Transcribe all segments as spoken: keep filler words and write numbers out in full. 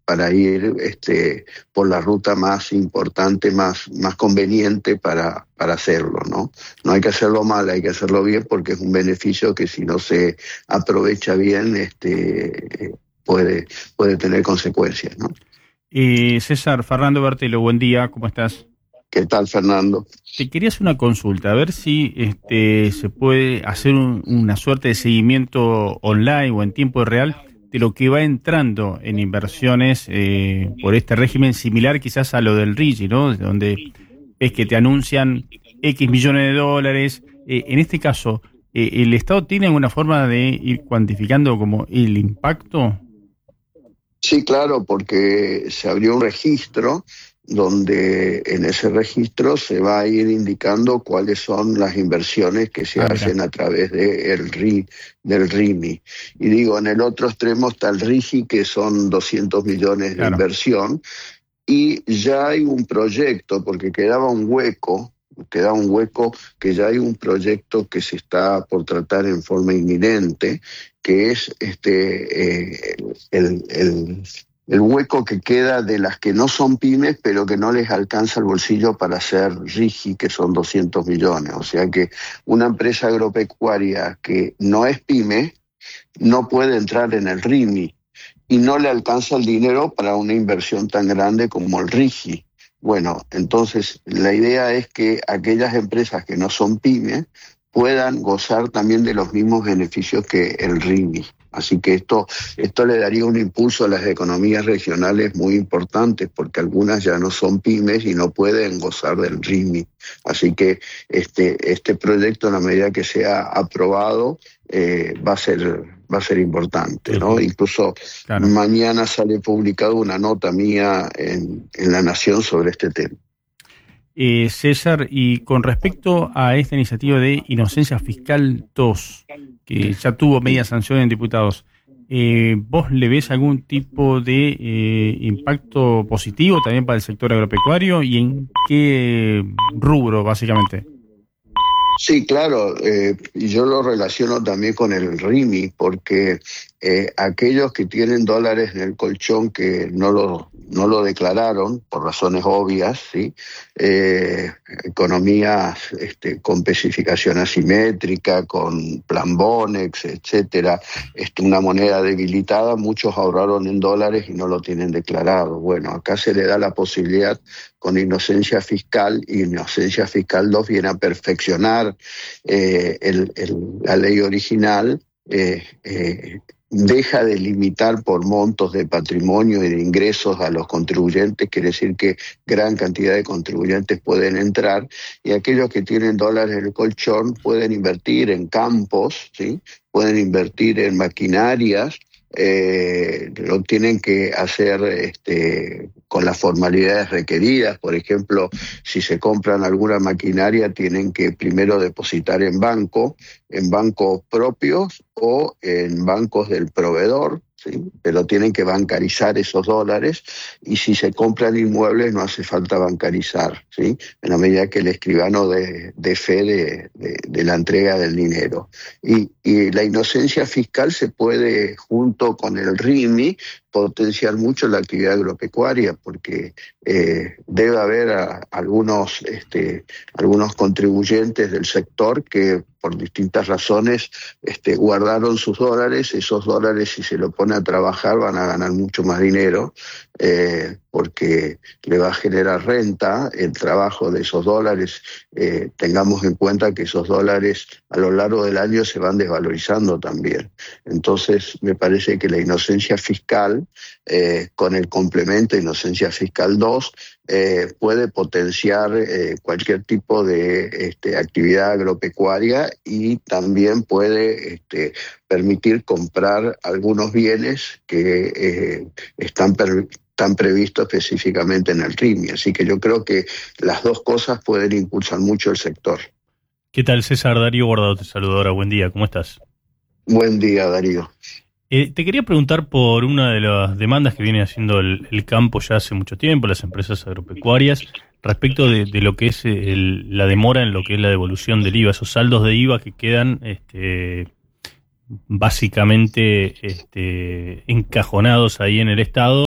para ir este, por la ruta más importante, más, más conveniente para, para hacerlo, ¿no? No hay que hacerlo mal, hay que hacerlo bien, porque es un beneficio que si no se aprovecha bien, este, puede, puede tener consecuencias, ¿no? Eh, César, Fernando Bertelo, buen día, ¿cómo estás? ¿Qué tal, Fernando? Te quería hacer una consulta, a ver si este, se puede hacer un- una suerte de seguimiento online o en tiempo real de lo que va entrando en inversiones eh, por este régimen similar quizás a lo del RIGI, ¿no? Donde es que te anuncian X millones de dólares. Eh, en este caso, eh, ¿el Estado tiene alguna forma de ir cuantificando como el impacto? Sí, claro, porque se abrió un registro donde en ese registro se va a ir indicando cuáles son las inversiones que se Ah, mira, hacen a través de el R I, del RIMI. Y digo, en el otro extremo está el RIGI, que son doscientos millones de claro. inversión, y ya hay un proyecto, porque quedaba un hueco, queda un hueco que ya hay un proyecto que se está por tratar en forma inminente, que es este eh, el, el, el hueco que queda de las que no son pymes, pero que no les alcanza el bolsillo para hacer RIGI, que son doscientos millones. O sea que una empresa agropecuaria que no es pyme no puede entrar en el RIMI y no le alcanza el dinero para una inversión tan grande como el RIGI. Bueno, entonces la idea es que aquellas empresas que no son pymes puedan gozar también de los mismos beneficios que el RIMI. Así que esto, esto le daría un impulso a las economías regionales muy importantes, porque algunas ya no son pymes y no pueden gozar del RIMI. Así que este, este proyecto, en la medida que sea aprobado, eh, va a ser, va a ser importante, ¿no? Ujú, Incluso claro. mañana sale publicada una nota mía en, en La Nación sobre este tema. Eh, César, y con respecto a esta iniciativa de Inocencia Fiscal dos, que ya tuvo media sanción en diputados, eh, ¿vos le ves algún tipo de eh, impacto positivo también para el sector agropecuario y en qué rubro, básicamente? Sí, claro, eh, y yo lo relaciono también con el RIMI, porque eh, aquellos que tienen dólares en el colchón que no lo, no lo declararon, por razones obvias, ¿sí? Eh, economías este, con especificación asimétrica, con plan Bonex, etcétera, este, una moneda debilitada, muchos ahorraron en dólares y no lo tienen declarado. Bueno, acá se le da la posibilidad con inocencia fiscal, y inocencia fiscal dos viene a perfeccionar eh, el, el, la ley original, eh, eh, deja de limitar por montos de patrimonio y de ingresos a los contribuyentes, quiere decir que gran cantidad de contribuyentes pueden entrar, y aquellos que tienen dólares en el colchón pueden invertir en campos, ¿sí? Pueden invertir en maquinarias, eh, lo tienen que hacer este, con las formalidades requeridas. Por ejemplo, si se compran alguna maquinaria, tienen que primero depositar en banco, en bancos propios o en bancos del proveedor, ¿sí? Pero tienen que bancarizar esos dólares, y si se compran inmuebles no hace falta bancarizar, ¿sí? En la medida que el escribano dé de, de fe de, de, de la entrega del dinero. Y, y la inocencia fiscal se puede, junto con el RIMI, potenciar mucho la actividad agropecuaria, porque eh, debe haber a, algunos, este, algunos contribuyentes del sector que por distintas razones este, guardaron sus dólares. Esos dólares, si se lo pone a trabajar, van a ganar mucho más dinero, eh, porque le va a generar renta el trabajo de esos dólares. Eh, tengamos en cuenta que esos dólares a lo largo del año se van desvalorizando también. Entonces, me parece que la inocencia fiscal, eh, con el complemento Inocencia Fiscal dos, eh, puede potenciar eh, cualquier tipo de este, actividad agropecuaria, y también puede este, permitir comprar algunos bienes que eh, están per están previstos específicamente en el RIMI. Así que yo creo que las dos cosas pueden impulsar mucho el sector. ¿Qué tal, César? Darío Guardado te saludo ahora. Buen día, ¿cómo estás? Buen día, Darío. Eh, te quería preguntar por una de las demandas que viene haciendo el, el campo ya hace mucho tiempo, las empresas agropecuarias, respecto de, de lo que es el, la demora en lo que es la devolución del IVA, esos saldos de IVA que quedan este, básicamente este, encajonados ahí en el Estado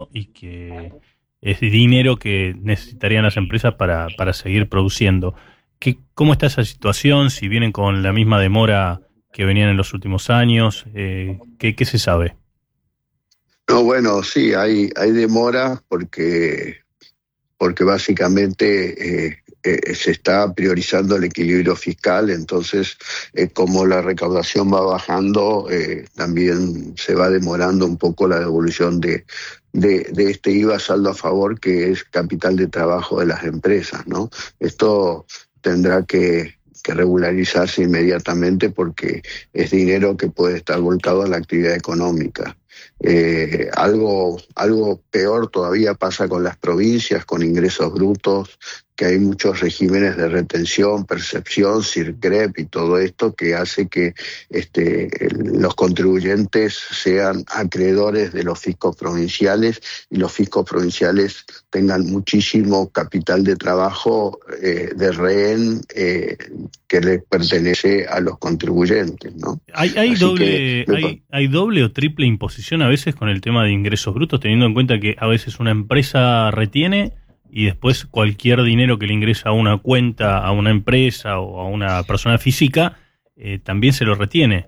alto y que es dinero que necesitarían las empresas para, para seguir produciendo. ¿Qué, ¿Cómo está esa situación? Si vienen con la misma demora que venían en los últimos años, eh, ¿qué, ¿qué se sabe? No, bueno, sí, hay, hay demora porque, porque básicamente eh, eh, se está priorizando el equilibrio fiscal, entonces eh, como la recaudación va bajando, eh, también se va demorando un poco la devolución de, de, de este I V A saldo a favor, que es capital de trabajo de las empresas, ¿no? Esto tendrá que, que regularizarse inmediatamente porque es dinero que puede estar volcado a la actividad económica. Eh, algo, algo peor todavía pasa con las provincias, con ingresos brutos, que hay muchos regímenes de retención, percepción, CIRCREP y todo esto que hace que este, el, los contribuyentes sean acreedores de los fiscos provinciales y los fiscos provinciales tengan muchísimo capital de trabajo eh, de rehén eh, que le pertenece a los contribuyentes, ¿no? ¿Hay, hay, doble, que, hay, ¿Hay doble o triple imposición a veces con el tema de ingresos brutos, teniendo en cuenta que a veces una empresa retiene y después cualquier dinero que le ingresa a una cuenta, a una empresa o a una persona física, eh, también se lo retiene?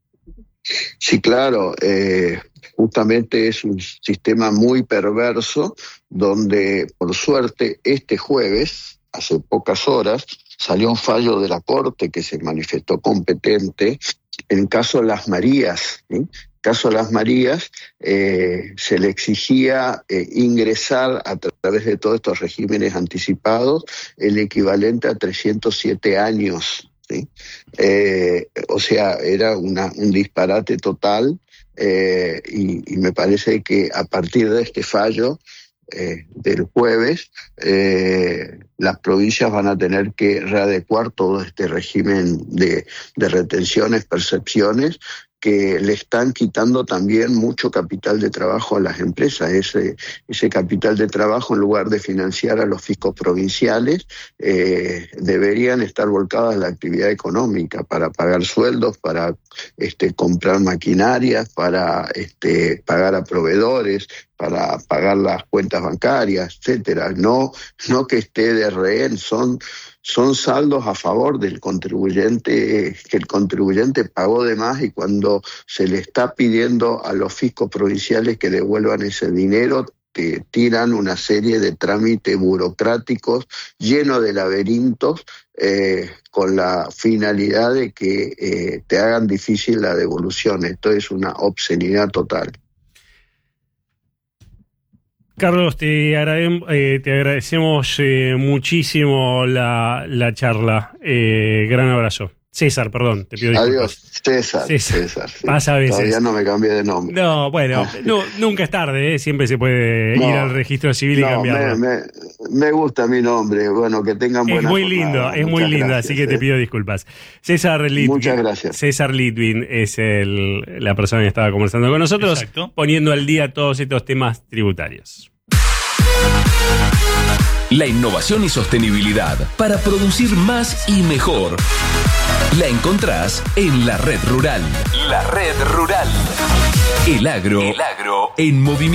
Sí, claro. Eh, justamente es un sistema muy perverso donde, por suerte, este jueves, hace pocas horas, salió un fallo de la Corte que se manifestó competente en caso Las Marías, ¿sí? caso Las Marías, eh, se le exigía eh, ingresar a través de todos estos regímenes anticipados el equivalente a trescientos siete años. ¿Sí? Eh, o sea, era una, un disparate total eh, y, y me parece que a partir de este fallo eh, del jueves, eh, las provincias van a tener que readecuar todo este régimen de, de retenciones, percepciones, que le están quitando también mucho capital de trabajo a las empresas. Ese, ese capital de trabajo, en lugar de financiar a los fiscos provinciales, eh, deberían estar volcadas a la actividad económica para pagar sueldos, para este, comprar maquinarias, para este, pagar a proveedores, para pagar las cuentas bancarias, etcétera. No, no que esté de rehén, son... Son saldos a favor del contribuyente, que el contribuyente pagó de más y cuando se le está pidiendo a los fiscos provinciales que devuelvan ese dinero, te tiran una serie de trámites burocráticos llenos de laberintos eh, con la finalidad de que eh, te hagan difícil la devolución. Esto es una obscenidad total. Carlos, te, agrade, eh, te agradecemos eh, muchísimo la, la charla. Eh, gran abrazo. César, perdón, te pido disculpas. Adiós, César. César. César sí. Pasa a veces. Todavía no me cambié de nombre. No, bueno, no, nunca es tarde, ¿eh? Siempre se puede no, ir al registro civil no, y cambiarlo. Me, me, me gusta mi nombre, bueno, que tengan buena Es muy lindo, jornada. Es muy Muchas lindo, gracias, así que eh. te pido disculpas. César Litwin. Muchas gracias. César Litwin es el, la persona que estaba conversando con nosotros, Exacto. poniendo al día todos estos temas tributarios. La innovación y sostenibilidad para producir más y mejor. La encontrás en La Red Rural. La Red Rural. El agro, El agro en movimiento.